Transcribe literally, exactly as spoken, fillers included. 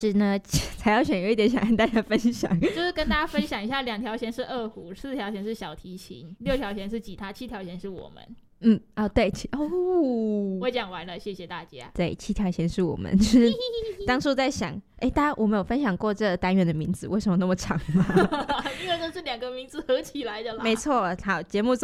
是呢，才要选有一点想跟大家分享， 就是跟大家分享一下，两条弦是二胡，四条弦是小提琴，六条弦是吉他，七条弦是我们。 嗯，哦，对，哦， 我讲完了，谢谢大家。 对，七条弦是我们，就是当初在想，哎，大家我们有分享过这个单元的名字为什么那么长吗？ 因为这是两个名字合起来的啦。 没错，好，节目中